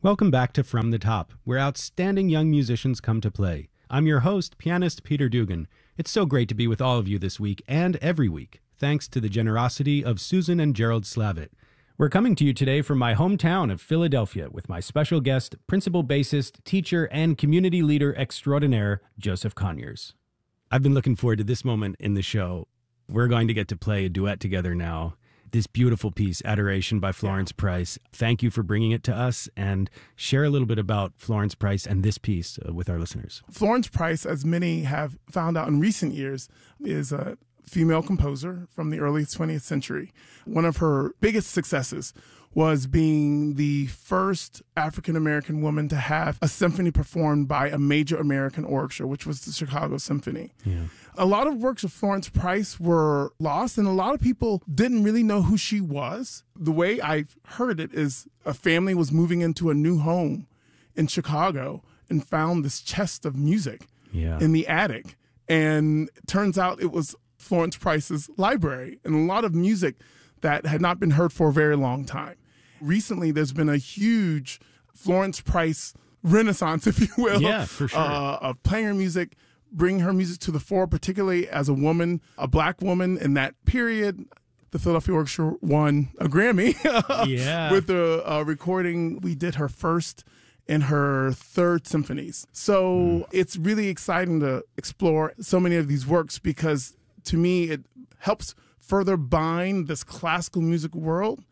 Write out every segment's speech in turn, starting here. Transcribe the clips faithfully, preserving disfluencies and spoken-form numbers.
Welcome back to From the Top, where outstanding young musicians come to play. I'm your host, pianist Peter Dugan. It's so great to be with all of you this week and every week, thanks to the generosity of Susan and Gerald Slavitt. We're coming to you today from my hometown of Philadelphia with my special guest, principal bassist, teacher, and community leader extraordinaire, Joseph Conyers. I've been looking forward to this moment in the show. We're going to get to play a duet together now. This beautiful piece, Adoration by Florence Price. Thank you for bringing it to us, and share a little bit about Florence Price and this piece uh, with our listeners. Florence Price, as many have found out in recent years, is a female composer from the early twentieth century. One of her biggest successes was being the first African-American woman to have a symphony performed by a major American orchestra, which was the Chicago Symphony. Yeah. A lot of works of Florence Price were lost, and a lot of people didn't really know who she was. The way I've heard it is a family was moving into a new home in Chicago and found this chest of music Yeah. in the attic. And it turns out it was Florence Price's library, and a lot of music that had not been heard for a very long time. Recently, there's been a huge Florence Price renaissance, if you will, Yeah, for sure. uh, of playing her music, bringing her music to the fore, particularly as a woman, a black woman in that period. The Philadelphia Orchestra won a Grammy Yeah. with the uh, recording. We did her first and her third symphonies. So Mm. it's really exciting to explore so many of these works because to me, it helps further bind this classical music world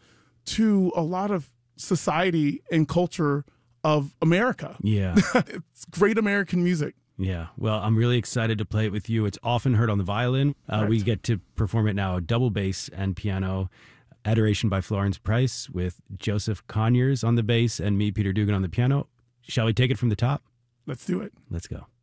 to a lot of society and culture of America. Yeah. It's great American music. Yeah. Well, I'm really excited to play it with you. It's often heard on the violin. Uh, we get to perform it now, double bass and piano. Adoration by Florence Price with Joseph Conyers on the bass and me, Peter Dugan, on the piano. Shall we take it from the top? Let's do it. Let's go.